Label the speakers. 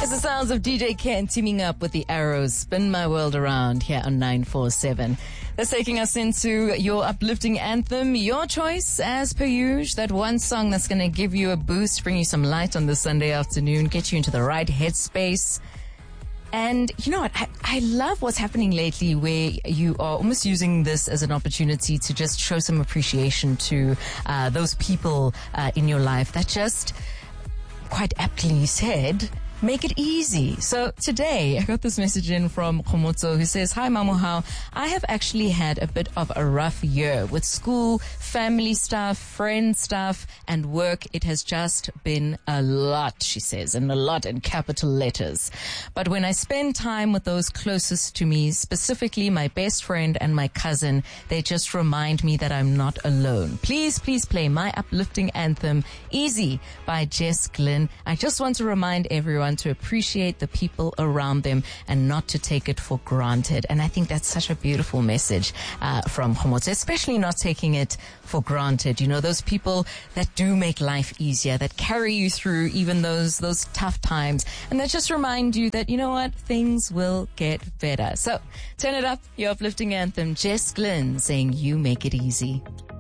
Speaker 1: It's the sounds of DJ Ken teaming up with the Arrows. Spin My World Around here on 947. That's taking us into your uplifting anthem. Your choice, as per usual. That one song that's going to give you a boost, bring you some light on this Sunday afternoon, get you into the right headspace. And you know what? I love what's happening lately where you are almost using this as an opportunity to just show some appreciation to those people in your life that just quite aptly said, make it easy. So today, I got this message in from Khomotso who says, "Hi, Mamohao. I have actually had a bit of a rough year with school, family stuff, friend stuff, and work. It has just been a lot," she says, and a lot in capital letters. "But when I spend time with those closest to me, specifically my best friend and my cousin, they just remind me that I'm not alone. Please, please play my uplifting anthem, Easy by Jess Glynn. I just want to remind everyone to appreciate the people around them and not to take it for granted." And I think that's such a beautiful message from Khomotso, especially not taking it for granted. You know, those people that do make life easier, that carry you through even those tough times, and that just remind you that, you know what, things will get better. So turn it up, your uplifting anthem, Jess Glynn saying, "You make it easy."